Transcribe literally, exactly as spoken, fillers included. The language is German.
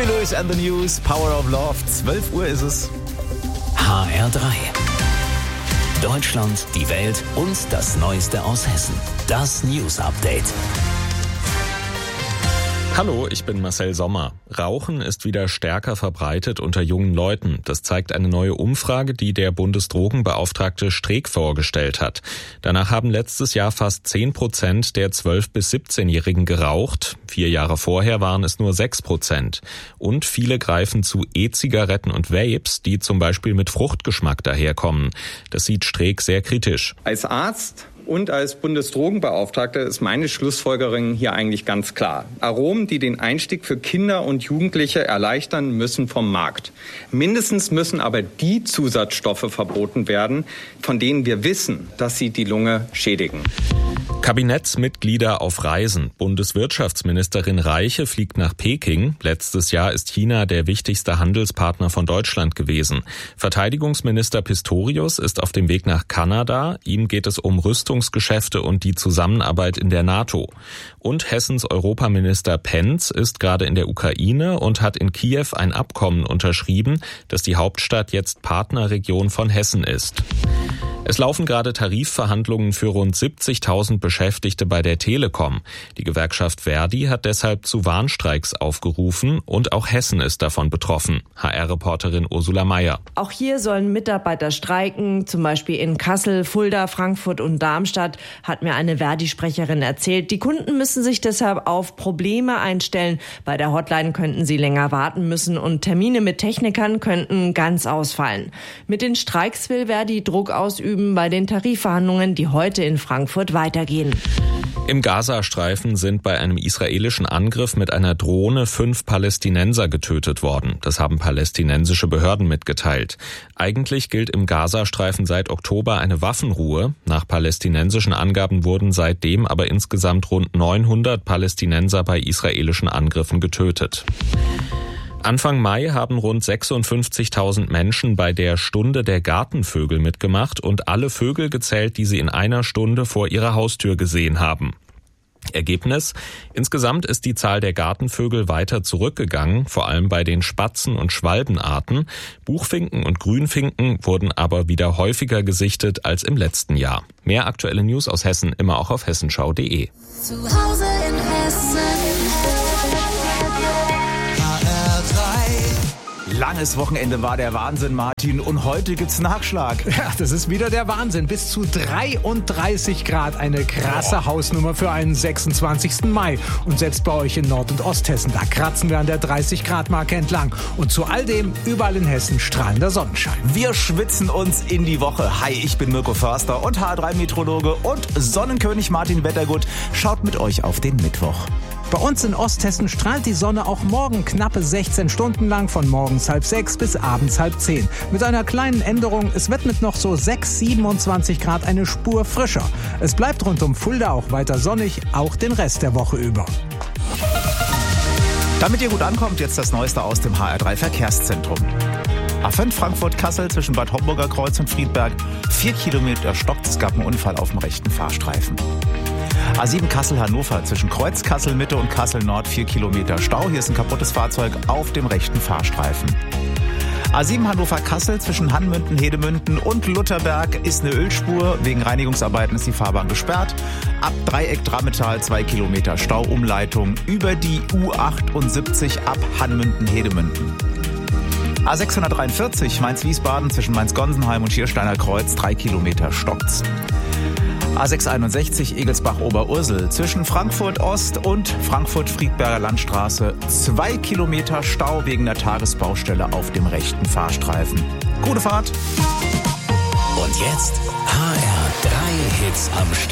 Huey Lewis and the News, Power of Love. zwölf Uhr ist es. H R drei. Deutschland, die Welt und das Neueste aus Hessen. Das News Update. Hallo, ich bin Marcel Sommer. Rauchen ist wieder stärker verbreitet unter jungen Leuten. Das zeigt eine neue Umfrage, die der Bundesdrogenbeauftragte Streeck vorgestellt hat. Danach haben letztes Jahr fast zehn Prozent der zwölf- bis siebzehnjährigen geraucht. Vier Jahre vorher waren es nur sechs Prozent. Und viele greifen zu E-Zigaretten und Vapes, die zum Beispiel mit Fruchtgeschmack daherkommen. Das sieht Streeck sehr kritisch. Als Arzt und als Bundesdrogenbeauftragter ist meine Schlussfolgerung hier eigentlich ganz klar. Aromen, die den Einstieg für Kinder und Jugendliche erleichtern, müssen vom Markt. Mindestens müssen aber die Zusatzstoffe verboten werden, von denen wir wissen, dass sie die Lunge schädigen. Kabinettsmitglieder auf Reisen. Bundeswirtschaftsministerin Reiche fliegt nach Peking. Letztes Jahr ist China der wichtigste Handelspartner von Deutschland gewesen. Verteidigungsminister Pistorius ist auf dem Weg nach Kanada. Ihm geht es um Rüstungsgeschäfte und die Zusammenarbeit in der NATO. Und Hessens Europaminister Pentz ist gerade in der Ukraine und hat in Kiew ein Abkommen unterschrieben, dass die Hauptstadt jetzt Partnerregion von Hessen ist. Es laufen gerade Tarifverhandlungen für rund siebzigtausend Beschäftigte bei der Telekom. Die Gewerkschaft Verdi hat deshalb zu Warnstreiks aufgerufen und auch Hessen ist davon betroffen. H R-Reporterin Ursula Meier. Auch hier sollen Mitarbeiter streiken, zum Beispiel in Kassel, Fulda, Frankfurt und Darmstadt, hat mir eine Verdi-Sprecherin erzählt. Die Kunden müssen sich deshalb auf Probleme einstellen. Bei der Hotline könnten sie länger warten müssen und Termine mit Technikern könnten ganz ausfallen. Mit den Streiks will Verdi Druck ausüben bei den Tarifverhandlungen, die heute in Frankfurt weitergehen. Im Gazastreifen sind bei einem israelischen Angriff mit einer Drohne fünf Palästinenser getötet worden. Das haben palästinensische Behörden mitgeteilt. Eigentlich gilt im Gazastreifen seit Oktober eine Waffenruhe. Nach palästinensischen Angaben wurden seitdem aber insgesamt rund neunhundert Palästinenser bei israelischen Angriffen getötet. Anfang Mai haben rund sechsundfünfzigtausend Menschen bei der Stunde der Gartenvögel mitgemacht und alle Vögel gezählt, die sie in einer Stunde vor ihrer Haustür gesehen haben. Ergebnis: Insgesamt ist die Zahl der Gartenvögel weiter zurückgegangen, vor allem bei den Spatzen- und Schwalbenarten. Buchfinken und Grünfinken wurden aber wieder häufiger gesichtet als im letzten Jahr. Mehr aktuelle News aus Hessen immer auch auf hessenschau punkt de. Zu Hause in Hessen. Langes Wochenende war der Wahnsinn, Martin. Und heute gibt's Nachschlag. Ja, das ist wieder der Wahnsinn. Bis zu dreiunddreißig Grad. Eine krasse oh. Hausnummer für einen sechsundzwanzigsten Mai. Und selbst bei euch in Nord- und Osthessen, da kratzen wir an der dreißig Grad Marke entlang. Und zu all dem überall in Hessen strahlender Sonnenschein. Wir schwitzen uns in die Woche. Hi, ich bin Mirko Förster und H R drei Meteorologe und Sonnenkönig Martin Wettergut schaut mit euch auf den Mittwoch. Bei uns in Osthessen strahlt die Sonne auch morgen knappe sechzehn Stunden lang von morgens halb sechs bis abends halb zehn. Mit einer kleinen Änderung, es wird mit noch so sechs, siebenundzwanzig Grad eine Spur frischer. Es bleibt rund um Fulda auch weiter sonnig, auch den Rest der Woche über. Damit ihr gut ankommt, jetzt das Neueste aus dem H R drei Verkehrszentrum. A fünf Frankfurt-Kassel zwischen Bad Homburger Kreuz und Friedberg. Vier Kilometer stockt, es gab einen Unfall auf dem rechten Fahrstreifen. A sieben Kassel-Hannover zwischen Kreuz Kassel-Mitte und Kassel-Nord. Vier Kilometer Stau. Hier ist ein kaputtes Fahrzeug auf dem rechten Fahrstreifen. A sieben Hannover-Kassel zwischen Hanmünden, Hedemünden und Lutherberg ist eine Ölspur. Wegen Reinigungsarbeiten ist die Fahrbahn gesperrt. Ab Dreieck Drammetal zwei Kilometer Stauumleitung über die U achtundsiebzig ab Hanmünden-Hedemünden. A sechshundertdreiundvierzig Mainz-Wiesbaden zwischen Mainz-Gonsenheim und Schiersteiner Kreuz. Drei Kilometer stockt's. A sechshunderteinundsechzig Egelsbach-Oberursel zwischen Frankfurt Ost und Frankfurt-Friedberger Landstraße. Zwei Kilometer Stau wegen der Tagesbaustelle auf dem rechten Fahrstreifen. Gute Fahrt! Und jetzt H R drei Hits am Stück.